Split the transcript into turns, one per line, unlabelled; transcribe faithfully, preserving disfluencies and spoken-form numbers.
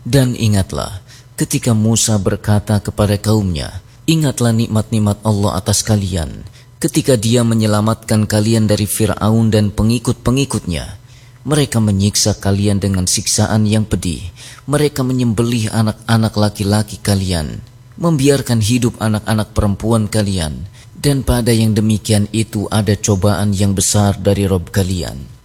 Dan ingatlah ketika Musa berkata kepada kaumnya, ingatlah nikmat-nikmat Allah atas kalian ketika Dia menyelamatkan kalian dari Fir'aun dan pengikut-pengikutnya. Mereka menyiksa kalian dengan siksaan yang pedih. Mereka menyembelih anak-anak laki-laki kalian, membiarkan hidup anak-anak perempuan kalian, dan pada yang demikian itu ada cobaan yang besar dari Rabb kalian.